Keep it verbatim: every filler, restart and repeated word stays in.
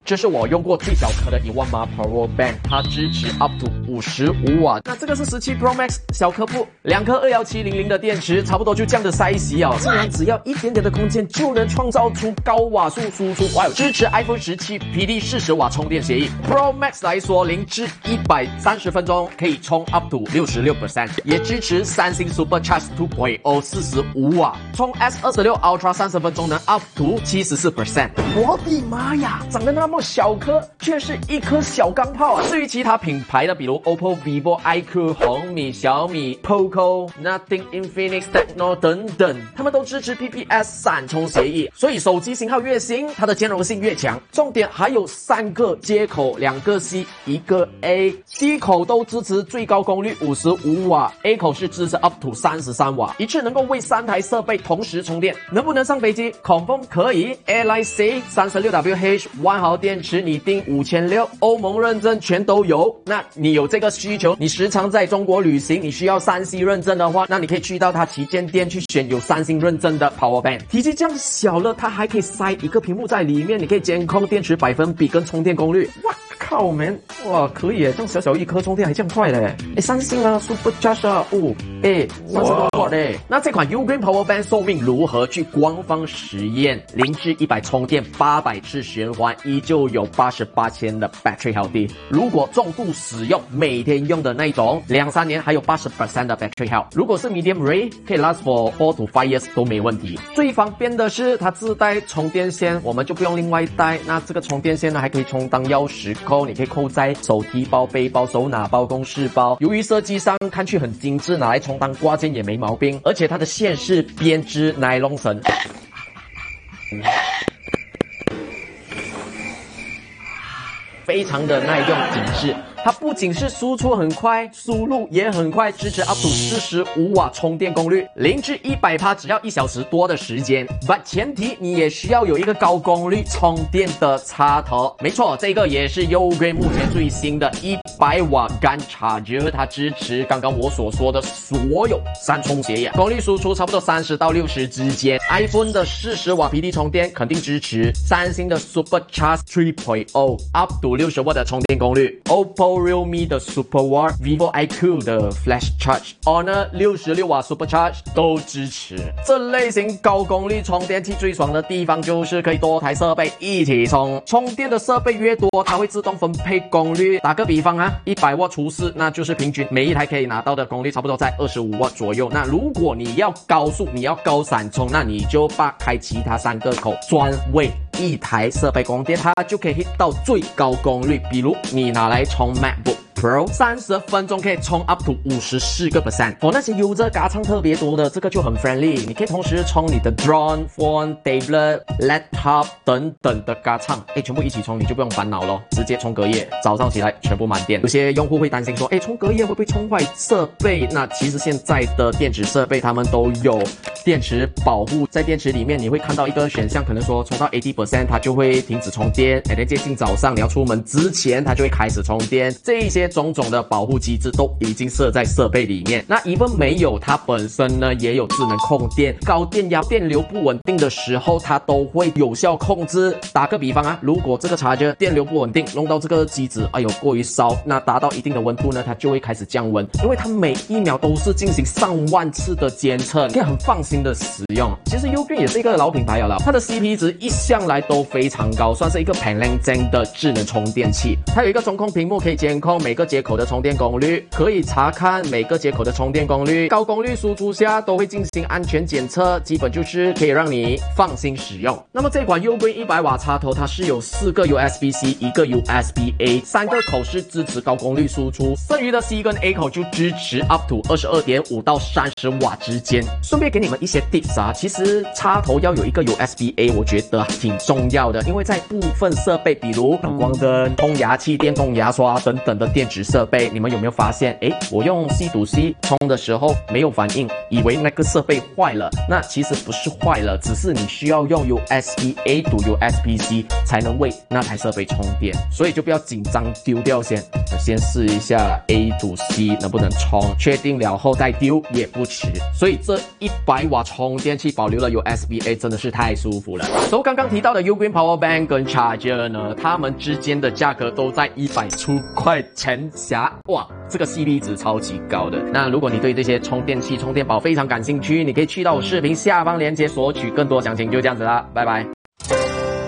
这是我用过最小颗的一万码 Power Bank， 它支持 up to 五十五瓦。那这个是十七 Pro Max 小颗部，两颗二一七零零的电池，差不多就这样的 size 啊，竟然只要一点点的空间就能创造出高瓦数输出。哇，支持 iPhone 十七 P D 四十瓦充电协议。Pro Max 来说，零至一百三十分钟可以充 up to 六十六 percent， 也支持三星 Supercharge 二点零 四十五瓦，充 S 二十六 Ultra 三十分钟能 up to 七十四 percent。我的妈呀，长得那么小颗，却是一颗小钢炮啊！至于其他品牌的，比如 O P P O、vivo、I Q、红米、小米、Poco、Nothing、Infinix、Tecno 等等，他们都支持 P P S 闪充协议，所以手机型号越新，它的兼容性越强。重点还有三个接口，两个 C， 一个 A。C 口都支持最高功率五十五瓦 ，A 口是支持 up to 三十三瓦，一次能够为三台设备同时充电。能不能上飞机 ？Confirm 可以 ，Airline C 三十六 W H 万毫电池，你定五千六，欧盟认证全都有。那你有这个需求，你时常在中国旅行，你需要三 C 认证的话，那你可以去到它旗舰店去选有三星认证的 Power Bank。体积这样小了，它还可以塞一个屏幕在里面，你可以监控电池百分比跟充电功率。哇靠 man， 哇可以耶，这样小小一颗充电还这样快嘞！诶，三星啊 ，Supercharge 啊，哦，诶，三十多瓦嘞。那这款 Ugreen Power Bank 寿命如何？据官方实验，零至一百充电八百次循环，依旧有八十八千的 battery health。如果重度使用，每天用的那种，两三年还有 百分之八十 的 battery health。如果是 medium range， 可以 last for four to five years 都没问题。最方便的是它自带充电线，我们就不用另外带。那这个充电线呢，还可以充当钥匙扣，你可以扣在手提包、背包、手拿包、公事包。由于设计上看去很精致，拿来充当挂件也没毛病。而且它的线是编织尼龙绳。非常的耐用紧致，它不仅是输出很快，输入也很快，支持 up to 四十五瓦充电功率，零至一百趴只要一小时多的时间。但前提你也需要有一个高功率充电的插头。没错，这个也是 Ugreen 目前最新的一百瓦 Gun Charger， 它支持刚刚我所说的所有三充协议，功率输出差不多三十到六十之间。iPhone 的四十瓦 P D 充电肯定支持，三星的 Supercharge 三点零 up to 六十瓦的充电功率 ，O P P O、Realme 的 Super Watt、vivo I Q 的 Flash Charge、Honor 六十六瓦 Supercharge 都支持。这类型高功率充电器最爽的地方就是可以多台设备一起充，充电的设备越多，它会自动分配功率。打个比方啊，一百瓦除四，那就是平均每一台可以拿到的功率差不多在二十五瓦左右。那如果你要高速，你要高闪充，那你就把开其他三个口，专为一台设备供电，它就可以 hit 到最高功率。比如你拿来充 MacBook Pro 三十分钟可以充 up to 五十四个 percent。哦，那些 user 嘎唱特别多的，这个就很 friendly， 你可以同时充你的 drone、phone、tablet、laptop 等等的嘎唱，哎，全部一起充，你就不用烦恼咯，直接充隔夜，早上起来全部满电。有些用户会担心说，哎，充隔夜会不会充坏设备？那其实现在的电子设备他们都有电池保护，在电池里面你会看到一个选项，可能说充到 eighty percent 它就会停止充电，哎，接近早上你要出门之前它就会开始充电，这一些种种的保护机制都已经设在设备里面。那 even 没有，它本身呢也有智能控电，高电压电流不稳定的时候它都会有效控制。打个比方啊，如果这个插件电流不稳定，弄到这个机子哎呦过于烧，那达到一定的温度呢，它就会开始降温，因为它每一秒都是进行上万次的监测，可以很放心的使用。其实 Ugreen 也是一个老品牌了，它的 C P 值一向来都非常高，算是一个 Panlang 的智能充电器。它有一个中控屏幕可以监控每个接口的充电功率，可以查看每个接口的充电功率，高功率输出下都会进行安全检测，基本就是可以让你放心使用。那么这款 Ugreen 一百瓦插头它是有四个 U S B C， 一个 U S B A， 三个口是支持高功率输出，剩余的 C 跟 A 口就支持 up to 二十二点五到三十瓦之间。顺便给你们一些 tips 啊，其实插头要有一个 U S B A 我觉得挺重要的，因为在部分设备比如闪光灯、冲牙器、电动牙刷等等的电电池设备，你们有没有发现？诶，我用 C to C 充的时候没有反应，以为那个设备坏了。那其实不是坏了，只是你需要用 U S B A to U S B C 才能为那台设备充电，所以就不要紧张丢掉先，先试一下 A to C 能不能充，确定了后再丢也不迟。所以这一百瓦充电器保留了 U S B A 真的是太舒服了。所以刚刚提到的 Ugreen Power Bank 跟 Charger 呢，它们之间的价格都在一百出块钱下，哇，这个 C P 值超级高的。那如果你对这些充电器、充电宝非常感兴趣，你可以去到我视频下方链接索取更多详情。就这样子啦，拜拜。